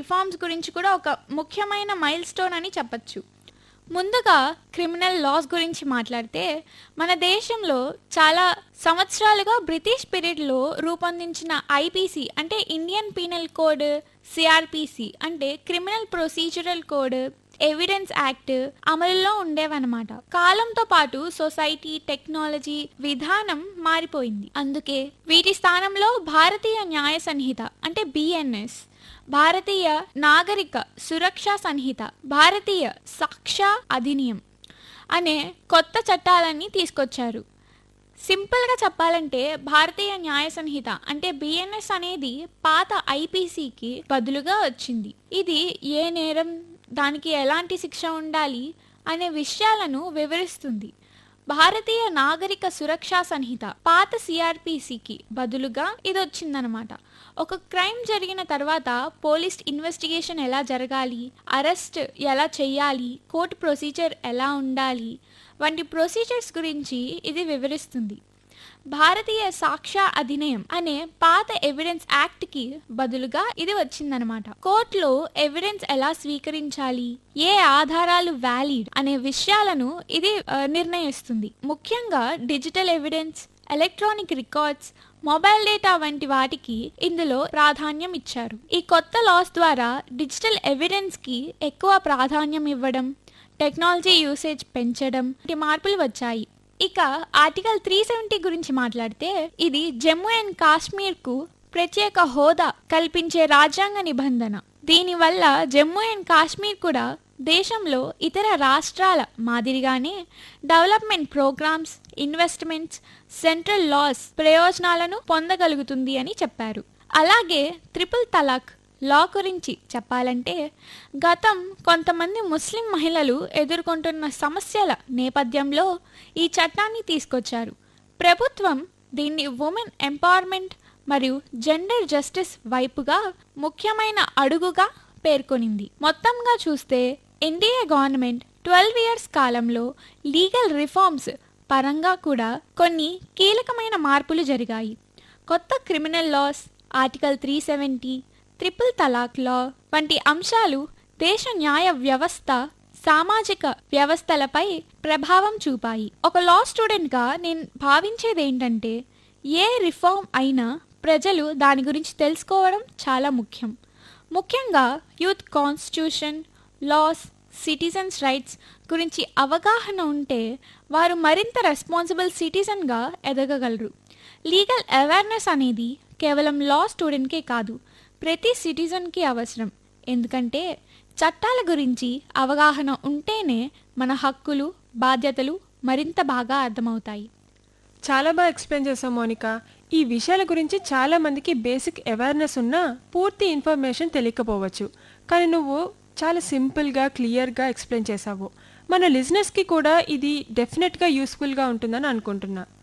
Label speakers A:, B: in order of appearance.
A: Reforms గురించి కూడా ఒక ముఖ్యమైన మైల్ స్టోన్ అని చెప్పచ్చు. ముందుగా క్రిమినల్ లాస్ గురించి మాట్లాడితే, మన దేశంలో చాలా సంవత్సరాలుగా బ్రిటిష్ పీరియడ్లో రూపొందించిన ఐపీసీ అంటే ఇండియన్ పీనల్ కోడ్, సిఆర్పిసి అంటే criminal procedural code, evidence act అమలులో ఉండేవన్నమాట. కాలంతో పాటు సొసైటీ, టెక్నాలజీ, విధానం మారిపోయింది. అందుకే వీటి స్థానంలో భారతీయ న్యాయ సంహిత అంటే బిఎన్ఎస్, భారతీయ నాగరిక సురక్షా సంహిత, భారతీయ సాక్ష్య అధినియం అనే కొత్త చట్టాలన్నీ తీసుకొచ్చారు. సింపుల్గా చెప్పాలంటే భారతీయ న్యాయ సంహిత అంటే బిఎన్ఎస్ అనేది పాత ఐపీసీకి బదులుగా వచ్చింది. ఇది ఏ నేరం, దానికి ఎలాంటి శిక్ష ఉండాలి అనే విషయాలను వివరిస్తుంది. భారతీయ నాగరిక సురక్షా సంహిత పాత సిఆర్పిసికి బదులుగా ఇది వచ్చిందనమాట. ఒక క్రైమ్ జరిగిన తర్వాత పోలీస్ ఇన్వెస్టిగేషన్ ఎలా జరగాలి, అరెస్ట్ ఎలా చేయాలి, కోర్టు ప్రొసీజర్ ఎలా ఉండాలి వంటి ప్రొసీజర్స్ గురించి ఇది వివరిస్తుంది. భారతీయ సాక్ష్య అధినియం అనే పాత ఎవిడెన్స్ యాక్ట్ కి బదులుగా ఇది వచ్చిందనమాట. కోర్టులో ఎవిడెన్స్ ఎలా స్వీకరించాలి, ఏ ఆధారాలు వ్యాలిడ్ అనే విషయాలను ఇది నిర్ణయిస్తుంది. ముఖ్యంగా digital evidence, electronic records, mobile data వంటి వాటికి ఇందులో ప్రాధాన్యం ఇచ్చారు. ఈ కొత్త లాస్ ద్వారా డిజిటల్ ఎవిడెన్స్ కి ఎక్కువ ప్రాధాన్యం ఇవ్వడం, టెక్నాలజీ యూసేజ్ పెంచడం వంటి మార్పులు వచ్చాయి. ఇక ఆర్టికల్ 370 గురించి మాట్లాడితే, ఇది జమ్మూ అండ్ కాశ్మీర్ కు ప్రత్యేక హోదా కల్పించే రాజ్యాంగ నిబంధన. దీనివల్ల జమ్మూ అండ్ కాశ్మీర్ కూడా దేశంలో ఇతర రాష్ట్రాల మాదిరిగానే development programmes, investments, central loss ప్రయోజనాలను పొందగలుగుతుంది అని చెప్పారు. అలాగే ట్రిపుల్ తలాక్ లా గురించి చెప్పాలంటే, గతం కొంతమంది ముస్లిం మహిళలు ఎదుర్కొంటున్న సమస్యల నేపథ్యంలో ఈ చట్టాన్ని తీసుకొచ్చారు. ప్రభుత్వం దీన్ని ఉమెన్ ఎంపవర్మెంట్ మరియు జెండర్ జస్టిస్ వైపుగా ముఖ్యమైన అడుగుగా పేర్కొనింది. మొత్తంగా చూస్తే ఎన్డీఏ గవర్నమెంట్ 12 ఇయర్స్ కాలంలో లీగల్ రిఫార్మ్స్ పరంగా కూడా కొన్ని కీలకమైన మార్పులు జరిగాయి. కొత్త క్రిమినల్ లాస్, ఆర్టికల్ 370, ట్రిపుల్ తలాక్ లా వంటి అంశాలు దేశ న్యాయ వ్యవస్థ, సామాజిక వ్యవస్థలపై ప్రభావం చూపాయి. ఒక లా స్టూడెంట్గా నేను భావించేది ఏంటంటే, ఏ రిఫార్మ్ అయినా ప్రజలు దాని గురించి తెలుసుకోవడం చాలా ముఖ్యం. ముఖ్యంగా youth constitution, loss, citizens rights గురించి అవగాహన ఉంటే వారు మరింత రెస్పాన్సిబుల్ సిటిజన్గా ఎదగగలరు. లీగల్ అవేర్నెస్ అనేది కేవలం లా స్టూడెంట్కే కాదు, ప్రతి సిటిజన్కి అవసరం. ఎందుకంటే చట్టాల గురించి అవగాహన ఉంటేనే మన హక్కులు, బాధ్యతలు మరింత బాగా అర్థమవుతాయి.
B: చాలా బాగా ఎక్స్ప్లెయిన్ చేసావు మోనిక. ఈ విషయాల గురించి చాలా మందికి బేసిక్ అవేర్నెస్ ఉన్నా పూర్తి ఇన్ఫర్మేషన్ తెలియకపోవచ్చు. కానీ నువ్వు చాలా సింపుల్గా, క్లియర్గా ఎక్స్ప్లెయిన్ చేసావు. మన లిజనర్స్కి కూడా ఇది డెఫినెట్గా యూస్ఫుల్గా ఉంటుందని అనుకుంటున్నా.